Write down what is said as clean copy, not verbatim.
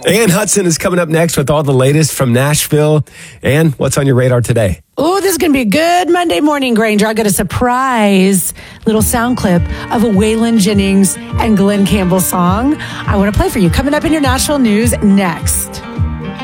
Ann Hudson is coming up next with all the latest from Nashville. Ann, what's on your radar today? Oh, this is going to be a good Monday morning, Granger. I got a surprise little sound clip of a Waylon Jennings and Glenn Campbell song I want to play for you. Coming up in your Nashville news next.